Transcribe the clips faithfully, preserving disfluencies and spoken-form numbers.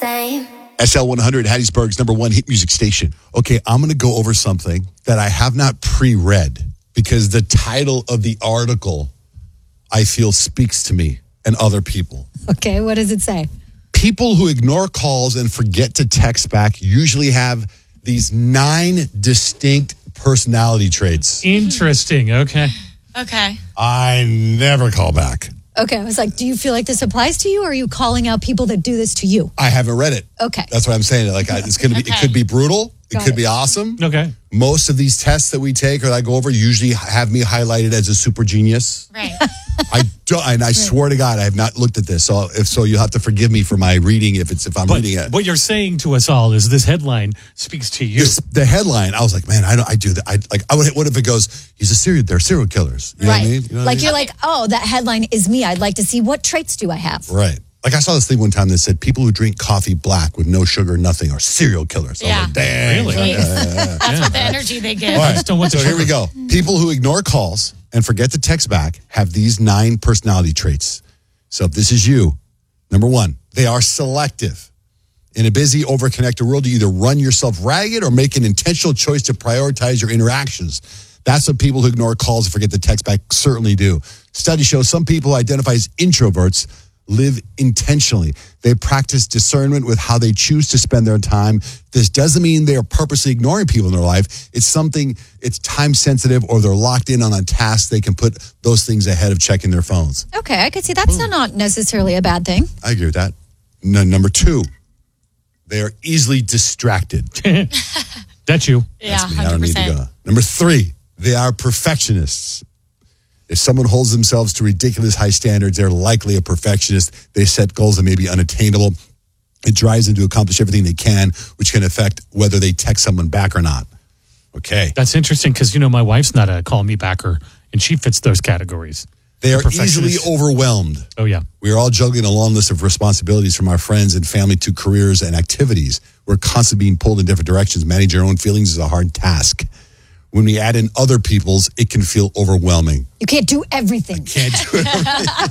same. S L one hundred, Hattiesburg's number one hit music station. Okay, I'm going to go over something that I have not pre-read because the title of the article, I feel, speaks to me and other people. Okay, what does it say? People who ignore calls and forget to text back usually have these nine distinct personality traits. Interesting. Okay. Okay. I never call back. Okay, I was like, do you feel like this applies to you, or are you calling out people that do this to you? I haven't read it. Okay. That's what I'm saying. Like, I, it's gonna be. Okay. It could be brutal. It Got could it. be awesome. Okay. Most of these tests that we take or that I go over usually have me highlighted as a super genius. Right. I don't, and I swear to God, I have not looked at this. So if so, you'll have to forgive me for my reading if it's if I'm But reading it. what you're saying to us all is this headline speaks to you. This, the headline, I was like, man, I don't, I do that. I like. I would. What if it goes? He's a serial. They're serial killers. You know right. what I mean? You know what like I mean? you're like, oh, that headline is me. I'd like to see what traits do I have. Right. Like I saw this thing one time that said people who drink coffee black with no sugar, nothing, are serial killers. I was Yeah. like, dang. Really? Yeah, yeah, yeah. That's what the energy they give. All right. just don't want so the here we sugar. go. People who ignore calls and forget to text back have these nine personality traits. So if this is you, number one, they are selective. In a busy, overconnected world, you either run yourself ragged or make an intentional choice to prioritize your interactions. That's what people who ignore calls and forget to text back certainly do. Studies show some people who identify as introverts live intentionally. They practice discernment with how they choose to spend their time. This doesn't mean they're purposely ignoring people in their life. It's something, it's time sensitive, or they're locked in on a task. They can put those things ahead of checking their phones. Okay, I could see that's not necessarily a bad thing. I agree with that. No, number two, they are easily distracted. That's you. Yeah, That's me. I don't need to one hundred percent. go. Number three, they are perfectionists. If someone holds themselves to ridiculous high standards, they're likely a perfectionist. They set goals that may be unattainable. It drives them to accomplish everything they can, which can affect whether they text someone back or not. Okay. That's interesting because, you know, my wife's not a call me backer, and she fits those categories. They are Perfectionist. easily overwhelmed. Oh, yeah. We are all juggling a long list of responsibilities from our friends and family to careers and activities. We're constantly being pulled in different directions. Managing our own feelings is a hard task. When we add in other people's, it can feel overwhelming. You can't do everything. Can't do it.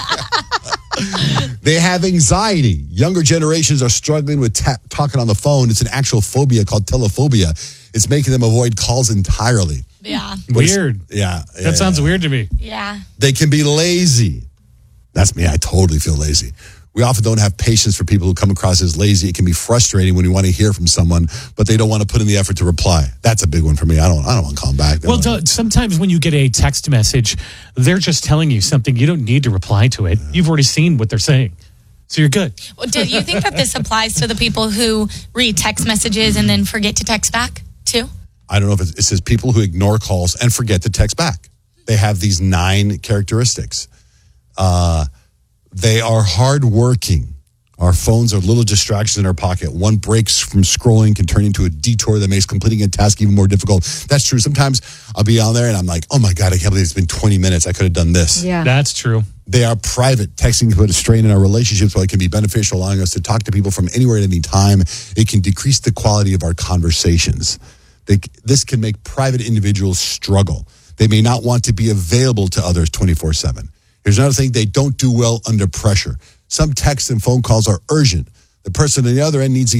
They have anxiety. Younger generations are struggling with ta- talking on the phone. It's an actual phobia called telephobia. It's making them avoid calls entirely. Yeah. But it's- Weird. Yeah. yeah, That sounds yeah. weird to me. Yeah. They can be lazy. That's me. I totally feel lazy. We often don't have patience for people who come across as lazy. It can be frustrating when you want to hear from someone, but they don't want to put in the effort to reply. That's a big one for me. I don't. I don't want to call them back. They Well, don't- do- sometimes when you get a text message, they're just telling you something. You don't need to reply to it. You've already seen what they're saying. So you're good. Well, do you think that this applies to the people who read text messages and then forget to text back too? I don't know if it, it says people who ignore calls and forget to text back. They have these nine characteristics. Uh, they are hardworking. Our phones are little distractions in our pocket. One breaks from scrolling can turn into a detour that makes completing a task even more difficult. That's true. Sometimes I'll be on there and I'm like, oh my God, I can't believe it's been twenty minutes. I could have done this. Yeah. That's true. They are private. Texting can put a strain in our relationships, while it can be beneficial, allowing us to talk to people from anywhere at any time. It can decrease the quality of our conversations. They, this can make private individuals struggle. They may not want to be available to others twenty-four seven. Here's another thing. They don't do well under pressure. Some texts and phone calls are urgent. The person on the other end needs to